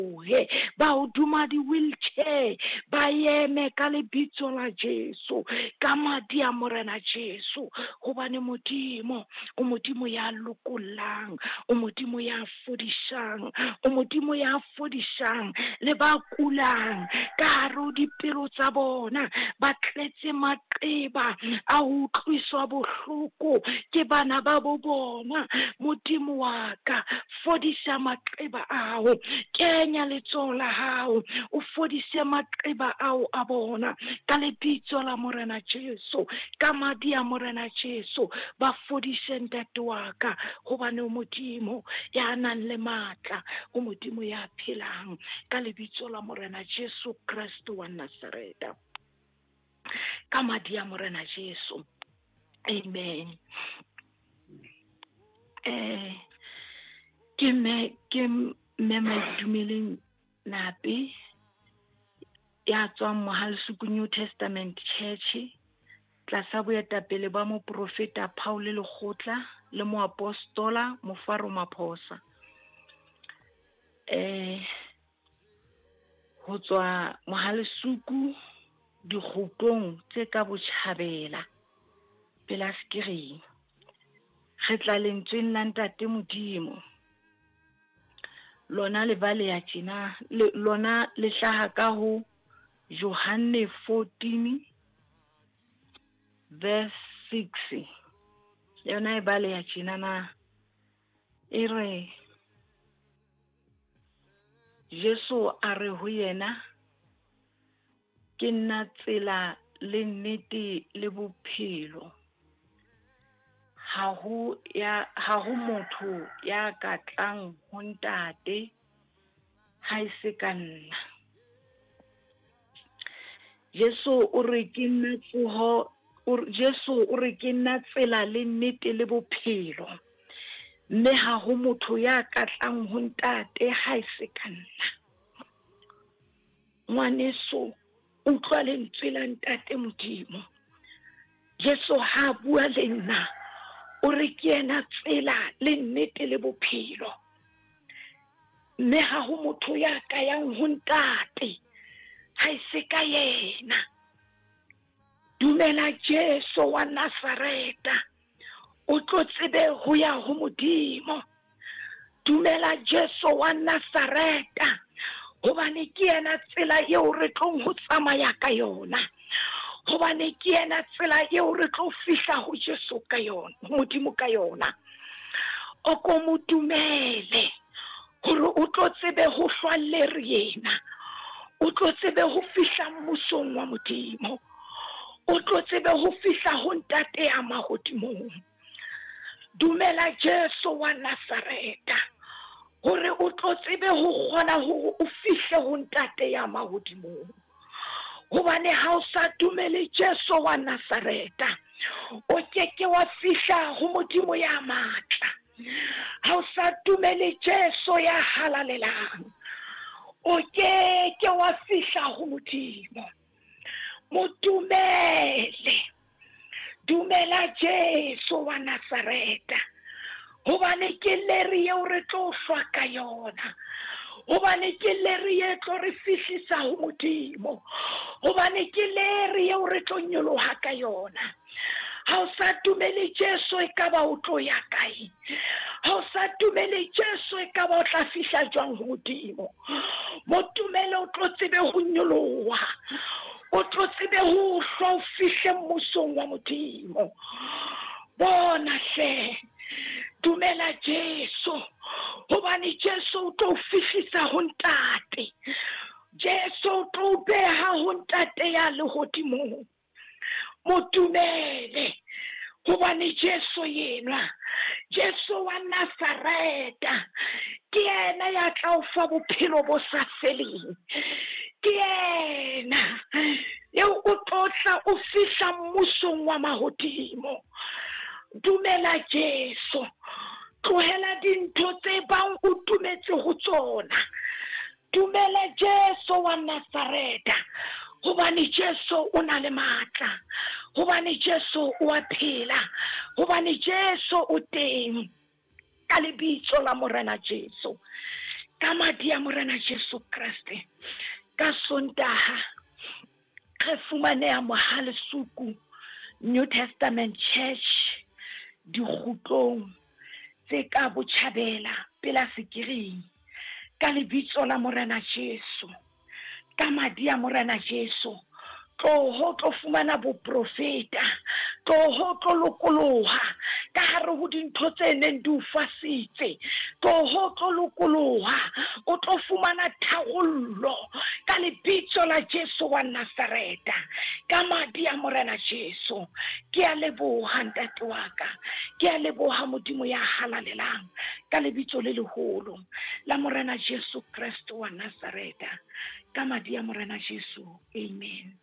ba o duma di-wheelchair ba eme ka lebitso la Jesu ka madi a Morena Jesu gobane Modimo o Modimo ya lokollang o Modimo ya fodishang o Modimo ya fodishang le ba kulang ka hare dipelo tsa bona ba tletse maqeba a utlwiswa bohloko ke bana ba bo bona Modimo wa ka fodisha maqeba ao kenya letsoho la hao o fodise maqeba ao a bona ka lebitso la Morena Jesu ka madi a Morena Jesu ba fodishe ntate wa ka gobane o Modimo ya nang le matla o Modimo ya phelang ka lebitso la Morena Jesu Kristo wa Nazareta ka madi a Morena Jesu. Amen. Ke me dumeleng nape ya tswang Mohalsuku New Testament Church tlasa boetapele ba moprofeta Paul Lekgotla le moapostola Mofaro Maphosa. Ho tswa Mohalsuku dikgutong tse ka botjhabela pela screen re tla lentsweng la ntate Modimo lona le bale ya tjena lona le hlaha ka ho Johane 14 verse 6 yona e bale ya tjena na ere Jesu a re ho yena ke nna tsela le nnete le bophelo ha ho motho ya ka tlang ho ntate ha e se ka nna. Jesu o re ke nna tsela le nnete le bophelo mme ha ho motho ya ka tlang ho ntate ha e se ka nna. Ngwaneso utlwa lentswe la ntate Modimo. Jesu ha bua le nna o re ke yena tsela le nnete le bophelo mme ha ho motho ya ka yang ho ntate ha e se ka yena. Dumela Jesu wa Nazareta o tlo tsebe ho ya ho Modimo. Dumela Jesu wa Nazareta hobane ke yena tsela eo re tlo ho tsamaya ka yona hobane ke yena tsela eo re tlo fihla ho Jesu ka yona Modimo ka yona. O ko mo dumele hore o tlo tsebe ho hlwalle re yena o tlo tsebe ho fihla mmusong wa Modimo o tlo tsebe ho fihla ho ntate ya mahodimong. Dumela Jesu wa Nazareta hore o tlo tsebe ho kgona hore o fihle ho ntate ya mahodimong hobane ha o sa dumele Jesu wa Nazareta o keke wa fihla ho Modimo ya matla. Ha o sa dumele Jesu ya halalelang o keke wa fihla ho Modimo. Modumele, dumela Jesu wa Nazareta hobane ke leri eo re tlo hlwa ka yona hobane ke leri e tlo re fihlisa ho Modimo hobane ke leri eo re tlo nyoloha ka yona. Ha o sa dumele Jesu e ka ba o tlo ya kae? Ha o sa dumele Jesu e ka ba o tla fihla jwang ho Modimo? Mo dumele o tlo tsebe ho nyoloha o tlo tsebe ho hlwa o fihle mmusong wa Modimo. Bona hle dumela Jesu hobane Jesu o tlo fihlisa ho ntate. Jesu o tlo beha ho ntate ya lehodimong. Modumele hobane Jesu yena Jesu wa Nazareta ke yena ya tla o fa bophelo bo sa feleng. Ke yena eo o tla o fihla mmusong wa mahodimo. Dumela Jesu tlohela dintho tse bang o tumetse ho tsona. Dumela Jesu wa Nazareta hobane Jesu o na le matla hobane Jesu o a phela hobane Jesu o teng ka lebitso la Morena Jesu. ka madi a Morena Jesu Kriste. Ka Sontaha re fumaneha Mohalesuku New Testament Church dikgutlong tse ka Botjhabela pela Sekiring, ka lebitso la Morena Jesu, ka madi a Morena Jesu. Tlo fumana boprofeta, tlo lokoloha ka hare ho dintho tse neng di o fasitse, tlo lokoloha, o tlo fumana tharollo ka lebitso la Jesu wa Nazareta, ka madi a Morena Jesu. Ke a leboha ntate wa ka, ke a leboha Modimo ya halalelang, ka lebitso le leholo la Morena Jesu Kriste wa Nazareta, ka madi a Morena Jesu. Amen.